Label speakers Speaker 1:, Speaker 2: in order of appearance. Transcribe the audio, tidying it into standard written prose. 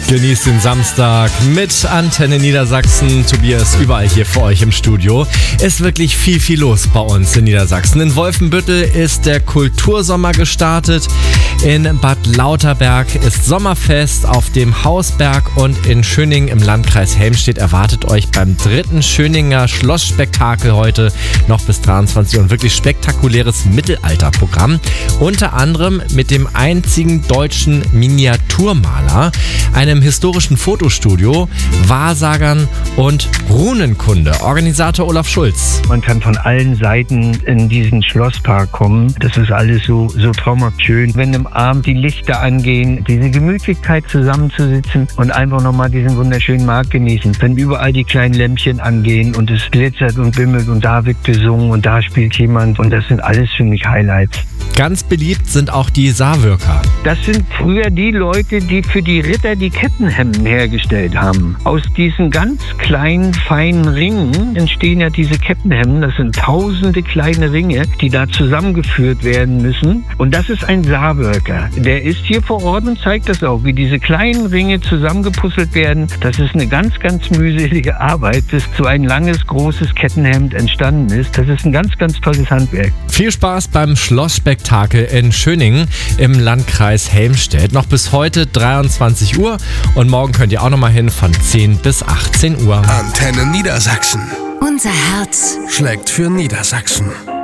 Speaker 1: Genießt den Samstag mit Antenne Niedersachsen. Tobias überall hier für euch im Studio. Ist wirklich viel los bei uns in Niedersachsen. In Wolfenbüttel ist der Kultursommer gestartet. In Bad Lauterberg ist Sommerfest auf dem Hausberg und in Schöningen im Landkreis Helmstedt erwartet euch beim 3. Schöninger Schlossspektakel heute noch bis 23 Uhr ein wirklich spektakuläres Mittelalterprogramm. Unter anderem mit dem einzigen deutschen Miniaturmaler, einem historischen Fotostudio, Wahrsagern und Runenkunde. Organisator Olaf Schulz.
Speaker 2: Man kann von allen Seiten in diesen Schlosspark kommen. Das ist alles so traumhaft schön. Wenn im Abend die Lichter angehen, diese Gemütlichkeit zusammenzusitzen und einfach nochmal diesen wunderschönen Markt genießen. Wenn überall die kleinen Lämpchen angehen und es glitzert und bimmelt und da wird gesungen und da spielt jemand und das sind alles für mich Highlights.
Speaker 1: Ganz beliebt sind auch die Saarwürker.
Speaker 2: Das sind früher die Leute, die für die Ritter die Kettenhemden hergestellt haben. Aus diesen ganz kleinen, feinen Ringen entstehen ja diese Kettenhemden. Das sind tausende kleine Ringe, die da zusammengeführt werden müssen. Und das ist ein Saarwürker. Der ist hier vor Ort und zeigt das auch, wie diese kleinen Ringe zusammengepuzzelt werden. Das ist eine ganz mühselige Arbeit, bis so ein langes, großes Kettenhemd entstanden ist. Das ist ein ganz tolles Handwerk.
Speaker 1: Viel Spaß beim Schlossspektakel in Schöningen im Landkreis Helmstedt. Noch bis heute 23 Uhr und morgen könnt ihr auch noch mal hin von 10 bis 18 Uhr.
Speaker 3: Antenne Niedersachsen.
Speaker 4: Unser Herz
Speaker 3: schlägt für Niedersachsen.